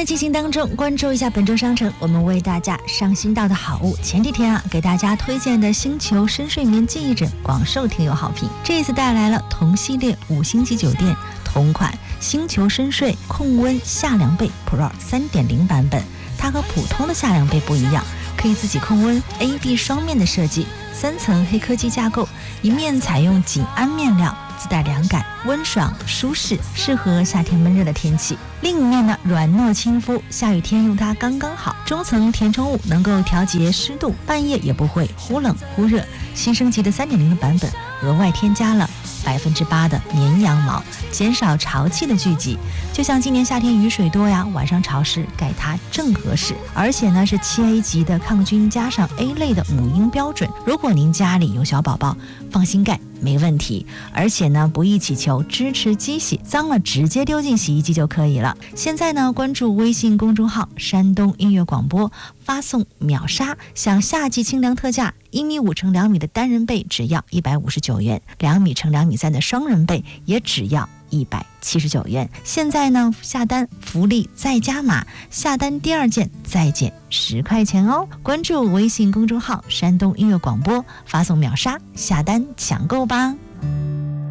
进行当中，关注一下本周商城我们为大家上新到的好物。前几天给大家推荐的星球深睡眠记忆枕广受听友好评，这一次带来了同系列5星级酒店同款星球深睡控温夏凉被 Pro 3.0 版本。它和普通的夏凉被不一样，可以自己控温， A、B 双面的设计，3层黑科技架构，一面采用紧安面料，自带凉感，温爽舒适，适合夏天闷热的天气。另一面呢，软糯亲肤，下雨天用它刚刚好。中层填充物能够调节湿度，半夜也不会忽冷忽热。新升级的3.0 的版本额外添加了8%的绵羊毛，减少潮气的聚集。就像今年夏天雨水多呀，晚上潮湿，盖它正合适。而且呢是7A 级的抗菌加上 A 类的母婴标准，如果您家里有小宝宝，放心盖没问题。而且呢不易起球，支持机洗，脏了直接丢进洗衣机就可以了。现在呢关注微信公众号山东音乐广播，发送秒杀享夏季清凉特价，1.5米乘2米的单人被只要159元，2米乘2.3米的双人被也只要179元。现在呢下单福利再加码，下单第2件再减10块钱哦。关注微信公众号山东音乐广播，发送秒杀下单抢购吧。